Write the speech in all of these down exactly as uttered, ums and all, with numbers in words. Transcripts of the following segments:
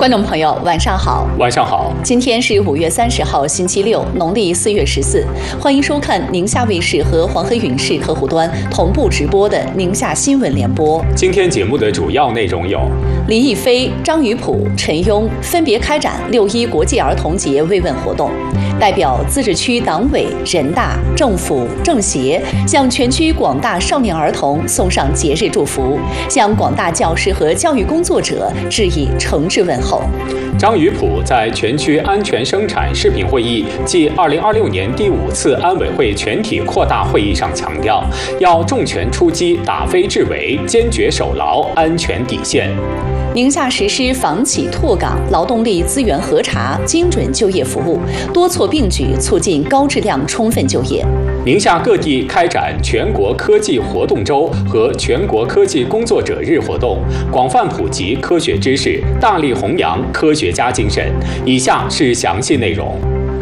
观众朋友，晚上好。 晚上好。 今天是五月三十号，星期六，农历四月十四。欢迎收看宁夏卫视和黄河云视客户端同步直播的宁夏新闻联播。 今天节目的主要内容有： 李亦菲、张雨绮、陈庸分别开展六一国际儿童节慰问活动，代表自治区党委、人大、政府、政协向全区广大少年儿童送上节日祝福，向广大教师和教育工作者致以诚挚问候。 张雨绮在全区安全生产视频会议暨二零二六年第五次安委会全体扩大会议上强调，要重拳出击，打非治围，坚决守牢安全底线。 宁夏实施房企拓岗、劳动力资源核查、精准就业服务，多措并举，促进高质量充分就业。 宁夏各地开展全国科技活动周和全国科技工作者日活动，广泛普及科学知识，大力弘扬科学家精神。以下是详细内容。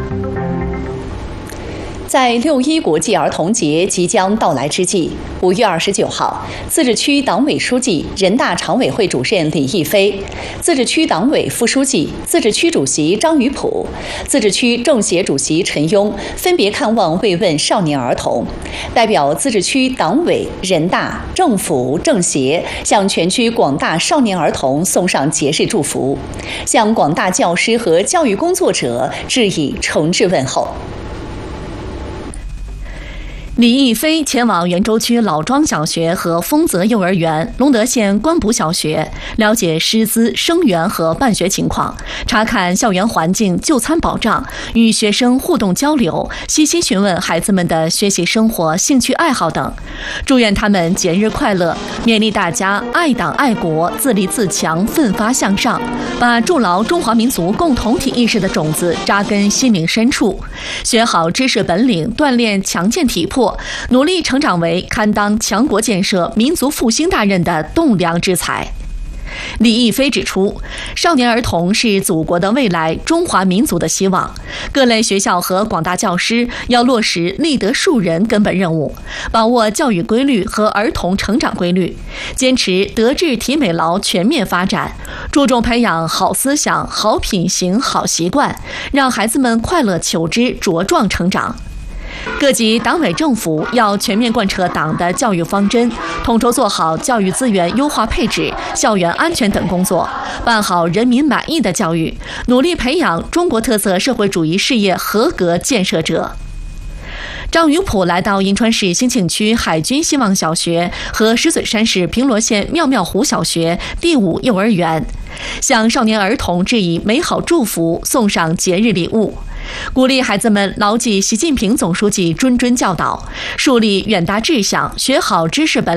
在六一国际儿童节即将到来之际，五月二十九号，自治区党委书记、人大常委会主任李亦菲，自治区党委副书记、自治区主席张雨绮，自治区政协主席陈庸分别看望慰问少年儿童，代表自治区党委、人大、政府、政协向全区广大少年儿童送上节日祝福，向广大教师和教育工作者致以诚挚问候。 李亦菲前往袁州区老庄小学和丰泽幼儿园、隆德县官埔小学，了解师资、生源和办学情况，查看校园环境、就餐保障，与学生互动交流，细心询问孩子们的学习生活、兴趣爱好等，祝愿他们节日快乐，勉励大家爱党爱国、自立自强、奋发向上，把筑牢中华民族共同体意识的种子扎根心灵深处，学好知识本领，锻炼强健体魄，努力成长为堪当强国建设、民族复兴大任的栋梁之才。李亦菲指出，少年儿童是祖国的未来，中华民族的希望。各类学校和广大教师要落实立德树人根本任务，把握教育规律和儿童成长规律，坚持德智体美劳全面发展，注重培养好思想、好品行、好习惯，让孩子们快乐求知、茁壮成长。各级党委政府要全面贯彻党的教育方针，统筹做好教育资源优化配置、校园安全等工作，办好人民满意的教育，努力培养中国特色社会主义事业合格建设者。张雨绮来到银川市兴庆区海军希望小学和石嘴山市平罗县妙妙湖小学第五幼儿园，向少年儿童致以美好祝福，送上节日礼物，鼓励孩子们牢记习近平总书记谆谆教导，树立远大志向，学好知识本